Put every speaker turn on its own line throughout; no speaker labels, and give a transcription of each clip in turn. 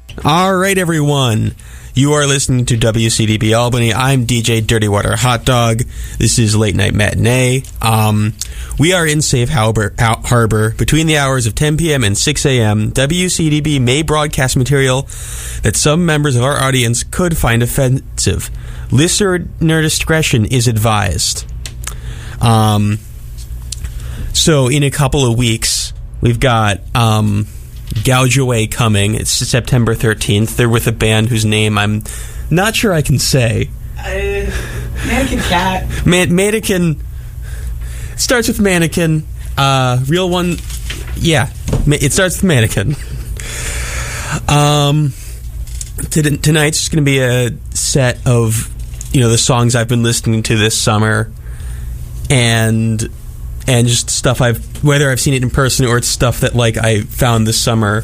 All right, everyone. You are listening to WCDB Albany. I'm DJ Dirty Water Hot Dog. This is Late Night Matinee. We are in Safe Harbor. Between the hours of 10 p.m. and 6 a.m., WCDB may broadcast material that some members of our audience could find offensive. Listener discretion is advised. So in a couple of weeks, we've got Gouge Away coming. It's September 13th. They're with a band whose name I'm not sure I can say.
Mannequin Cat.
Mannequin. Starts with Mannequin. Real one. Yeah. It starts with Mannequin. Tonight's just going to be a set of, the songs I've been listening to this summer. And just stuff whether I've seen it in person or it's stuff that I found this summer,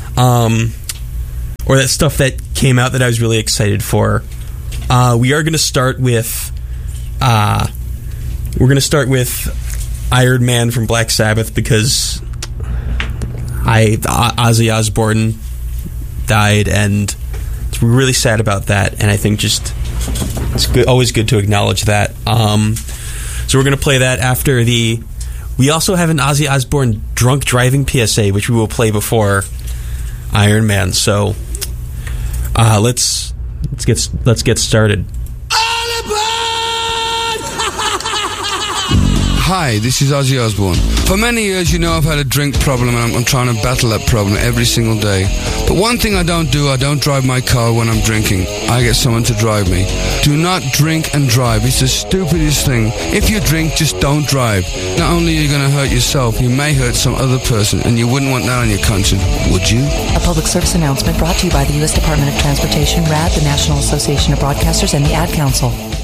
or that stuff that came out that I was really excited for. We are going to start with Iron Man from Black Sabbath because Ozzy Osbourne died, and we're really sad about that. And I think just it's always good to acknowledge that. So we're going to play that after we also have an Ozzy Osbourne drunk driving PSA, which we will play before Iron Man. So let's get started.
Hi, this is Ozzy Osbourne. For many years, I've had a drink problem, and I'm trying to battle that problem every single day. But one thing I don't drive my car when I'm drinking. I get someone to drive me. Do not drink and drive. It's the stupidest thing. If you drink, just don't drive. Not only are you going to hurt yourself, you may hurt some other person, and you wouldn't want that on your conscience, would you?
A public service announcement brought to you by the U.S. Department of Transportation, RAD, the National Association of Broadcasters, and the Ad Council.